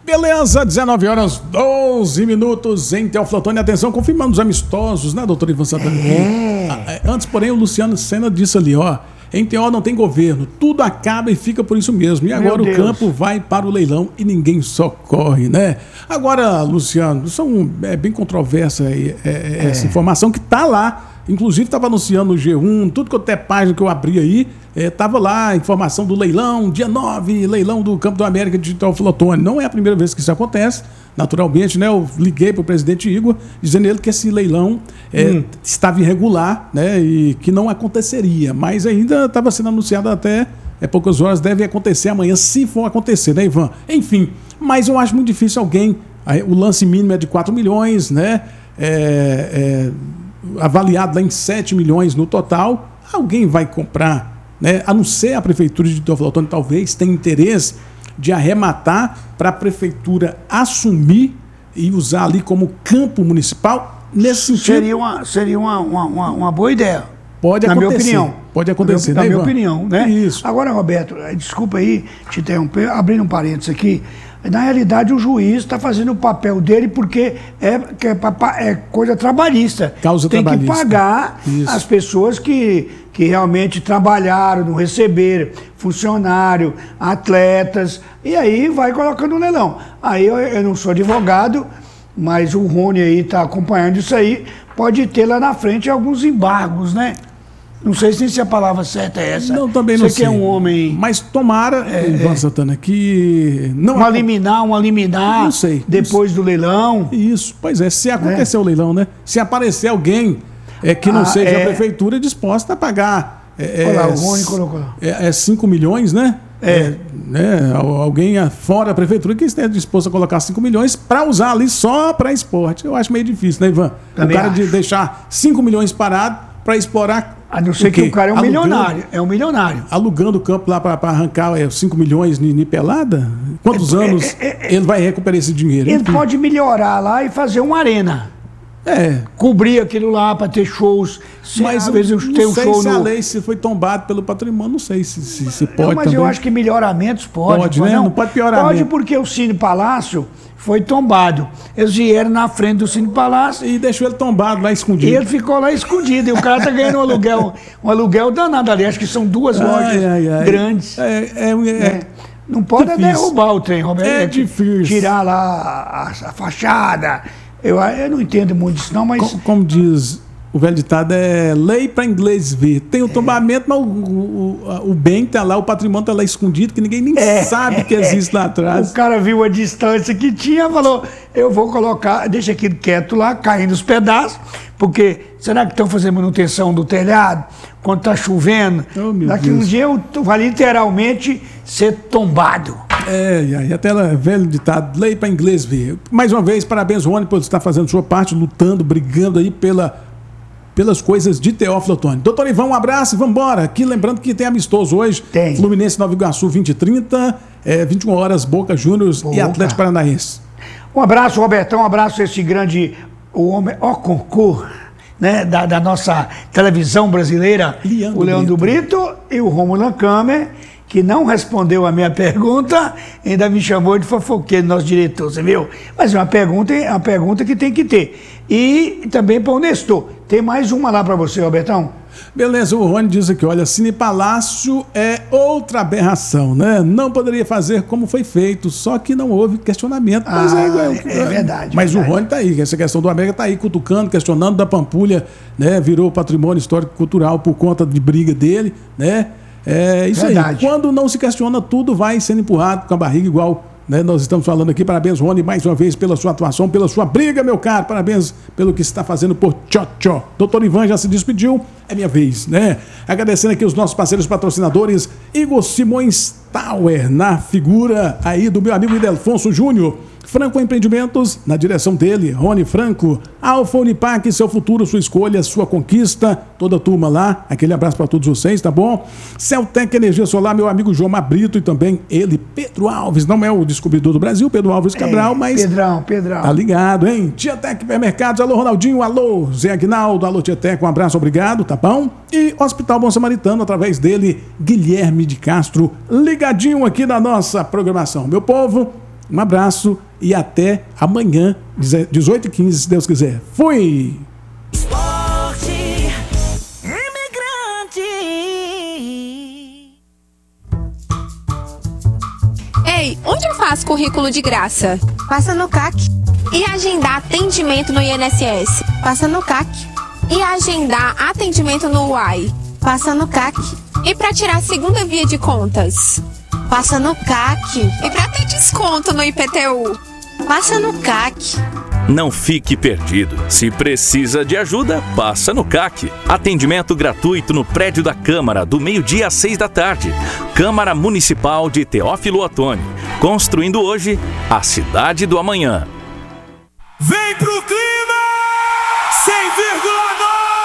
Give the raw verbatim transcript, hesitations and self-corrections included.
Beleza, dezenove horas, doze minutos em Teófilo Otoni. Atenção, confirmando os amistosos, né, doutor Ivan Santana? É. Antes, porém, o Luciano Senna disse ali, ó, em Teó não tem governo, tudo acaba e fica por isso mesmo. E agora o campo vai para o leilão e ninguém socorre, né? Agora, Luciano, são, é bem controversa é, é, essa é. informação que tá lá. Inclusive estava anunciando no G um, tudo que eu até página que eu abri aí, estava é, lá, informação do leilão, dia nove, leilão do Campo do América de Teófilo Otoni. Não é a primeira vez que isso acontece, naturalmente, né? Eu liguei para o presidente Igor, dizendo ele que esse leilão é, hum. estava irregular, né? E que não aconteceria, mas ainda estava sendo anunciado até é, poucas horas, deve acontecer amanhã, se for acontecer, né, Ivan? Enfim, mas eu acho muito difícil alguém, o lance mínimo é de quatro milhões, né? É... é avaliado lá em sete milhões no total, alguém vai comprar, né? A não ser a prefeitura de Teófilo Otoni, talvez tenha interesse de arrematar para a prefeitura assumir e usar ali como campo municipal. Nesse sentido, seria uma, seria uma, uma, uma, uma boa ideia. Pode na acontecer. Minha opinião. Pode acontecer, na né, minha Ivan? opinião, né? Isso. Agora, Roberto, desculpa aí te interromper, abrindo um parênteses aqui. Na realidade, o juiz está fazendo o papel dele porque é, que é, é coisa trabalhista. Causa Tem trabalhista. que pagar Isso. as pessoas que, que realmente trabalharam, não receberam, funcionário, atletas, e aí vai colocando no leilão. Aí eu, eu não sou advogado, mas o Rony aí está acompanhando isso aí, pode ter lá na frente alguns embargos, né? Não sei se a palavra certa é essa. Não, também não sei. Você que é um homem... Mas tomara, é, Ivan Santana, que... Não uma liminar, uma liminar não sei, depois isso. do leilão. Isso, pois é, se acontecer é. o leilão, né? Se aparecer alguém é, que não ah, seja é. a prefeitura disposta a pagar... É, Olha lá, o Rony colocou lá. É, é cinco milhões, né? É. é né? Alguém fora da prefeitura que esteja disposto a colocar cinco milhões para usar ali só para esporte. Eu acho meio difícil, né, Ivan? Também o cara acho. de deixar cinco milhões parado para explorar... A não ser o que o cara é um alugando, milionário. É um milionário. Alugando o campo lá para arrancar é, cinco milhões de pelada? Quantos é, anos é, é, ele vai recuperar esse dinheiro? Ele enfim. Pode melhorar lá e fazer uma arena. É. Cobrir aquilo lá para ter shows. Se, mas às vezes não tem um sei show se no... a lei se foi tombado pelo patrimônio, não sei se, se, se pode. Não, mas também. eu acho que melhoramentos pode. Pode, pode né? Não, não pode piorar. Pode mesmo. Porque o Cine Palácio foi tombado. Eles vieram na frente do Cine Palácio. E deixou ele tombado lá escondido. E ele ficou lá escondido. E o cara tá ganhando um aluguel, um aluguel danado ali. Acho que são duas ai, lojas ai, ai. grandes. É, é, é, é. Não pode difícil. derrubar o trem, Roberto. É difícil. Tirar lá a, a fachada. Eu, eu não entendo muito disso, não, mas. Como, como diz o velho ditado, é lei para inglês ver. Tem o tombamento, é. mas o, o, o bem tá lá, o patrimônio tá lá escondido, que ninguém nem é. sabe que existe lá atrás. O cara viu a distância que tinha, falou: eu vou colocar, deixa aquilo quieto lá, caindo os pedaços, porque será que estão fazendo manutenção do telhado? Quando tá chovendo? Oh, daqui Deus. um dia eu vai literalmente ser tombado. É, e até ela, velho ditado, lei para inglês ver. Mais uma vez, parabéns, Rony, por estar fazendo sua parte, lutando, brigando aí pela, pelas coisas de Teófilo Otoni. Doutor Ivan, um abraço e vamos embora. Aqui, lembrando que tem amistoso hoje. Tem. Fluminense Nova Iguaçu, vinte e trinta, é, vinte e uma horas, Boca Juniors Boca. E Atlético Paranaense. Um abraço, Robertão, um abraço a esse grande, o homem, ó, concurso, né, da, da nossa televisão brasileira, Leandro o Leandro Brito. Brito e o Rômulo Lancâmer, que não respondeu a minha pergunta, ainda me chamou de fofoqueiro, nosso diretor, você viu? Mas é uma pergunta, é uma pergunta que tem que ter. E também para o Nestor. Tem mais uma lá para você, Robertão. Beleza, o Rony diz aqui, olha, Cine Palácio é outra aberração, né? Não poderia fazer como foi feito, só que não houve questionamento. Ah, mas é, é, é verdade. Mas verdade. o Rony tá aí, essa questão do América tá aí cutucando, questionando da Pampulha, né? Virou patrimônio histórico cultural por conta de briga dele, né? É isso verdade. Aí. Quando não se questiona, tudo vai sendo empurrado com a barriga igual, né? Nós estamos falando aqui. Parabéns, Rony, mais uma vez pela sua atuação, pela sua briga, meu caro. Parabéns pelo que está fazendo por Tchó-Tchó. Doutor Ivan já se despediu, é minha vez, né? Agradecendo aqui os nossos parceiros patrocinadores, Igor Simões Tower, na figura aí do meu amigo Idelfonso Júnior. Franco Empreendimentos, na direção dele, Rony Franco. Alfa Unipac, seu futuro, sua escolha, sua conquista. Toda a turma lá, aquele abraço para todos vocês, tá bom? Celtec Energia Solar, meu amigo João Brito e também ele, Pedro Alves. Não é o descobridor do Brasil, Pedro Alves Cabral, é, mas... Pedrão, Pedrão. Tá ligado, hein? Tietec Supermercados, alô Ronaldinho, alô Zé Aguinaldo, alô Tietec, um abraço, obrigado, tá bom? E Hospital Bom Samaritano, através dele, Guilherme de Castro, ligadinho aqui na nossa programação. Meu povo... Um abraço e até amanhã, dezoito e quinze, se Deus quiser. Fui! Esporte Imigrante. Ei, onde eu faço currículo de graça? Passa no C A C. E agendar atendimento no I N S S? Passa no C A C. E agendar atendimento no U A I? Passa no C A C. E para tirar a segunda via de contas? Passa no C A C. E para ter desconto no I P T U? Passa no C A C. Não fique perdido. Se precisa de ajuda, passa no C A C. Atendimento gratuito no prédio da Câmara, do meio-dia às seis da tarde. Câmara Municipal de Teófilo Otoni. Construindo hoje a cidade do amanhã. Vem pro clima!